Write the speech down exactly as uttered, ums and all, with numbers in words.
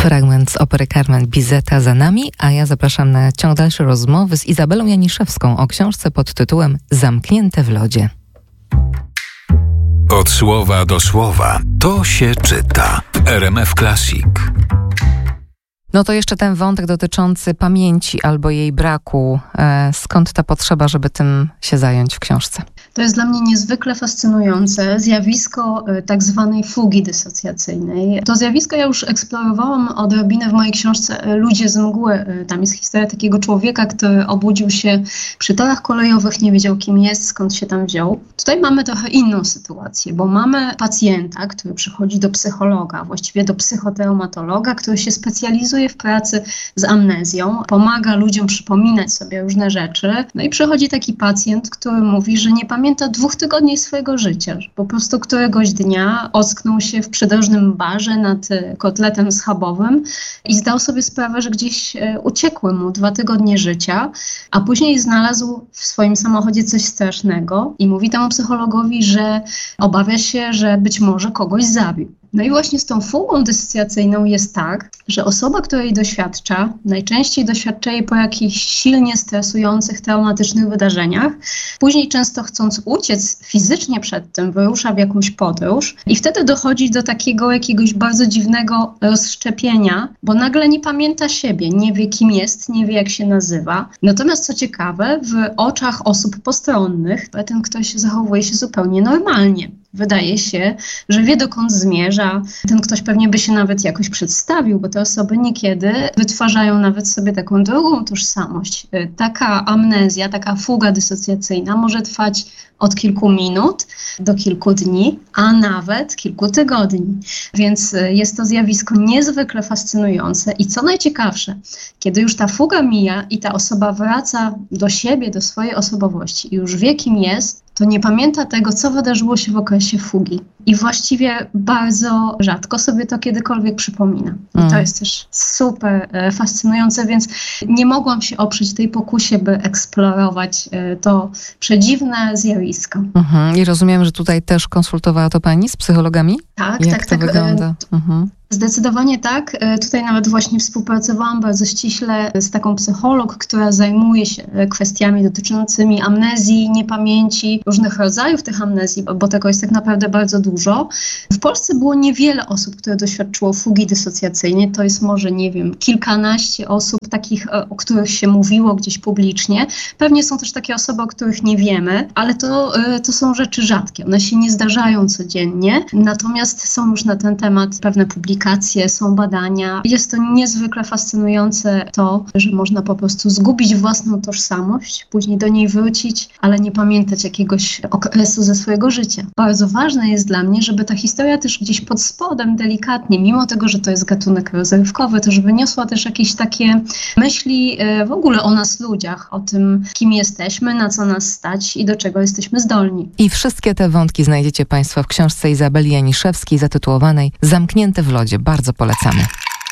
Fragment z opery Carmen Bizeta za nami, a ja zapraszam na ciąg dalszy rozmowy z Izabelą Janiszewską o książce pod tytułem Zamknięte w lodzie. Od słowa do słowa to się czyta. R M F Classic. No to jeszcze ten wątek dotyczący pamięci albo jej braku. E, skąd ta potrzeba, żeby tym się zająć w książce? To jest dla mnie niezwykle fascynujące zjawisko e, tak zwanej fugi dysocjacyjnej. To zjawisko ja już eksplorowałam odrobinę w mojej książce e, Ludzie z mgły. E, tam jest historia takiego człowieka, który obudził się przy torach kolejowych, nie wiedział kim jest, skąd się tam wziął. Tutaj mamy trochę inną sytuację, bo mamy pacjenta, który przychodzi do psychologa, właściwie do psychotraumatologa, który się specjalizuje w pracy z amnezją, pomaga ludziom przypominać sobie różne rzeczy. No i przychodzi taki pacjent, który mówi, że nie pamięta dwóch tygodni swojego życia. Że po prostu któregoś dnia ocknął się w przydrożnym barze nad kotletem schabowym i zdał sobie sprawę, że gdzieś uciekły mu dwa tygodnie życia, a później znalazł w swoim samochodzie coś strasznego i mówi temu psychologowi, że obawia się, że być może kogoś zabił. No i właśnie z tą fugą dysocjacyjną jest tak, że osoba, która jej doświadcza, najczęściej doświadcza jej po jakichś silnie stresujących, traumatycznych wydarzeniach. Później często chcąc uciec fizycznie przed tym, wyrusza w jakąś podróż i wtedy dochodzi do takiego jakiegoś bardzo dziwnego rozszczepienia, bo nagle nie pamięta siebie, nie wie kim jest, nie wie jak się nazywa. Natomiast co ciekawe, w oczach osób postronnych ten ktoś zachowuje się zupełnie normalnie. Wydaje się, że wie dokąd zmierza. Ten ktoś pewnie by się nawet jakoś przedstawił, bo te osoby niekiedy wytwarzają nawet sobie taką drugą tożsamość. Taka amnezja, taka fuga dysocjacyjna może trwać od kilku minut do kilku dni, a nawet kilku tygodni. Więc jest to zjawisko niezwykle fascynujące i co najciekawsze, kiedy już ta fuga mija i ta osoba wraca do siebie, do swojej osobowości i już wie kim jest, to nie pamięta tego, co wydarzyło się w okresie fugi. I właściwie bardzo rzadko sobie to kiedykolwiek przypomina. I mm. to jest też super e, fascynujące, więc nie mogłam się oprzeć tej pokusie, by eksplorować e, to przedziwne zjawisko. Mhm. I rozumiem, że tutaj też konsultowała to pani z psychologami? Tak, Jak tak, to tak. wygląda? Mhm. Zdecydowanie tak. Tutaj nawet właśnie współpracowałam bardzo ściśle z taką psycholog, która zajmuje się kwestiami dotyczącymi amnezji, niepamięci, różnych rodzajów tych amnezji, bo tego jest tak naprawdę bardzo dużo. W Polsce było niewiele osób, które doświadczyło fugi dysocjacyjnej. To jest może, nie wiem, kilkanaście osób takich, o których się mówiło gdzieś publicznie. Pewnie są też takie osoby, o których nie wiemy, ale to, to są rzeczy rzadkie. One się nie zdarzają codziennie, natomiast są już na ten temat pewne publikacje, są badania. Jest to niezwykle fascynujące to, że można po prostu zgubić własną tożsamość, później do niej wrócić, ale nie pamiętać jakiegoś okresu ze swojego życia. Bardzo ważne jest dla mnie, żeby ta historia też gdzieś pod spodem delikatnie, mimo tego, że to jest gatunek rozrywkowy, to żeby niosła też jakieś takie myśli w ogóle o nas ludziach, o tym, kim jesteśmy, na co nas stać i do czego jesteśmy zdolni. I wszystkie te wątki znajdziecie Państwo w książce Izabeli Janiszewskiej zatytułowanej Zamknięte w lodzie. Bardzo polecamy.